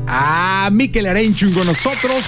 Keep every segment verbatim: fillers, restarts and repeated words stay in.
a Mikel Arenchun con nosotros.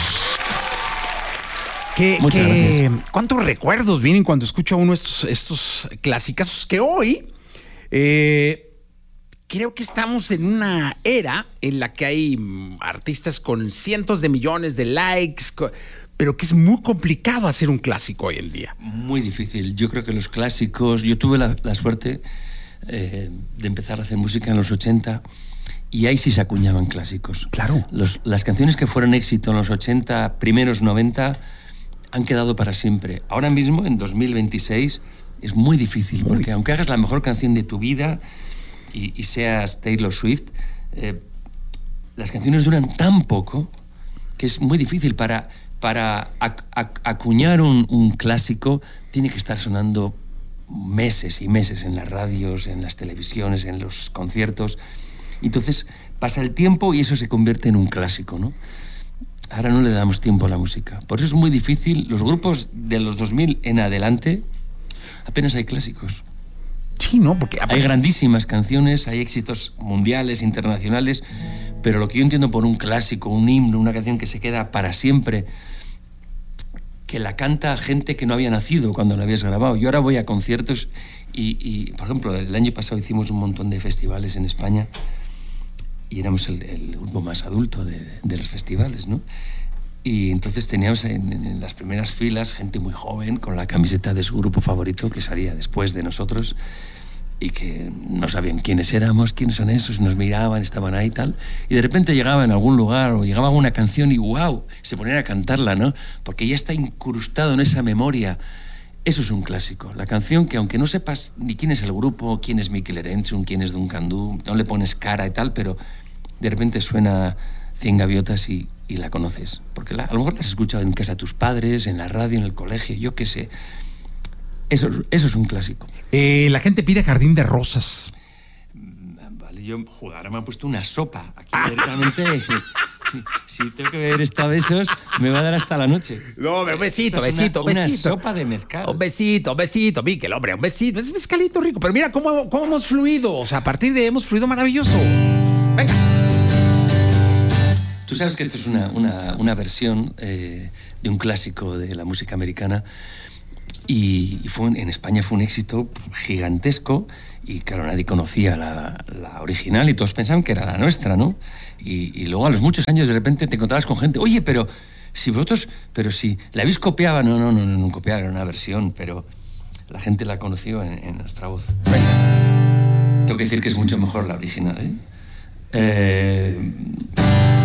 Que, Muchas que, gracias. ¿Cuántos recuerdos vienen cuando escucha uno estos, estos clásicos que hoy eh, creo que estamos en una era en la que hay mm, artistas con cientos de millones de likes, co- pero que es muy complicado hacer un clásico hoy en día. Muy difícil. Yo creo que los clásicos... Yo tuve la, la suerte eh, de empezar a hacer música en los ochenta y ahí sí se acuñaban clásicos. Claro. Los, las canciones que fueron éxito en los ochenta, primeros noventa, han quedado para siempre. Ahora mismo, en dos mil veintiséis, es muy difícil, porque aunque hagas la mejor canción de tu vida y, y seas Taylor Swift, eh, las canciones duran tan poco que es muy difícil. Para, para ac- ac- acuñar un, un clásico, tiene que estar sonando meses y meses en las radios, en las televisiones, en los conciertos. Entonces pasa el tiempo y eso se convierte en un clásico, ¿no? Ahora no le damos tiempo a la música. Por eso es muy difícil. Los grupos de los dos mil en adelante, apenas hay clásicos. Sí, ¿no? Porque Hay grandísimas canciones, hay éxitos mundiales, internacionales, pero lo que yo entiendo por un clásico, un himno, una canción que se queda para siempre, que la canta gente que no había nacido cuando la habías grabado. Yo ahora voy a conciertos y, y por ejemplo, el año pasado hicimos un montón de festivales en España y éramos el, el grupo más adulto de, de los festivales, ¿no? Y entonces teníamos en, en las primeras filas gente muy joven con la camiseta de su grupo favorito que salía después de nosotros y que no sabían quiénes éramos, quiénes son esos, nos miraban, estaban ahí y tal, y de repente llegaba en algún lugar o llegaba una canción y ¡wow!, se ponían a cantarla, ¿no? Porque ya está incrustado en esa memoria. Eso es un clásico. La canción que, aunque no sepas ni quién es el grupo, quién es Mikel Arenchun, quién es Duncan Du, no le pones cara y tal, pero de repente suena Cien Gaviotas y, y la conoces. Porque la, a lo mejor la has escuchado en casa de tus padres, en la radio, en el colegio, yo qué sé. Eso, eso es un clásico. eh, la gente pide Jardín de Rosas. Vale, yo joder, ahora me han puesto una sopa aquí directamente. Si tengo que beber esto a besos, me va a dar hasta la noche. No, un besito, Esto es besito, una, besito. Una sopa de mezcal. Un besito, un besito, Mikel, hombre, un besito. Es mezcalito rico. Pero mira cómo, cómo hemos fluido. O sea, a partir de hemos fluido maravilloso. Venga. Tú sabes que esto es una, una, una versión eh, de un clásico de la música americana y, y fue, en España fue un éxito gigantesco y claro, nadie conocía la, la original y todos pensaban que era la nuestra, ¿no? Y, y luego a los muchos años de repente te encontrabas con gente, oye, pero si vosotros, pero si la habéis copiado, no, no, no, no, no copiado, era una versión, pero la gente la conoció en, en nuestra voz. Venga. Tengo que decir que es mucho mejor la original, ¿eh? Eh,